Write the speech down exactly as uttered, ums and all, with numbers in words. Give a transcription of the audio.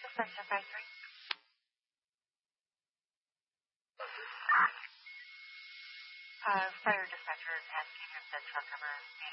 Station five three. Uh, fire dispatcher is asking if the truck ever made